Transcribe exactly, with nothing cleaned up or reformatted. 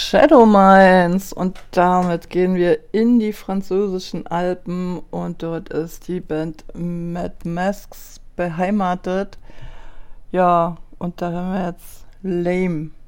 Shadowmines und damit gehen wir in die französischen Alpen und dort ist die Band Mad Masks beheimatet. Ja, und da hören wir jetzt Lame.